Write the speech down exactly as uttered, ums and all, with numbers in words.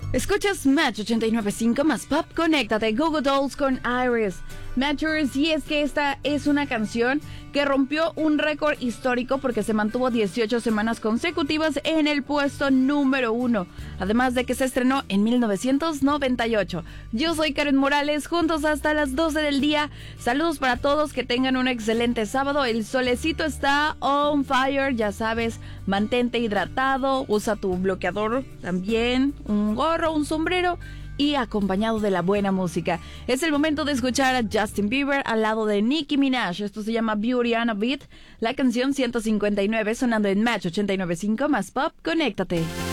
Escuchas Match ochenta y nueve punto cinco más Pop, conéctate, Google Dolls con Iris. Matchers, y es que esta es una canción que rompió un récord histórico porque se mantuvo dieciocho semanas consecutivas en el puesto número uno, además de que se estrenó en mil novecientos noventa y ocho. Yo soy Karen Morales, juntos hasta las doce del día. Saludos para todos, que tengan un excelente sábado. El solecito está on fire, ya sabes, mantente hidratado, usa tu bloqueador también, un gorro, un sombrero, y acompañado de la buena música. Es el momento de escuchar a Justin Bieber al lado de Nicki Minaj. Esto se llama Beauty and a Beat. La canción ciento cincuenta y nueve sonando en Match ochenta y nueve punto cinco más Pop. Conéctate.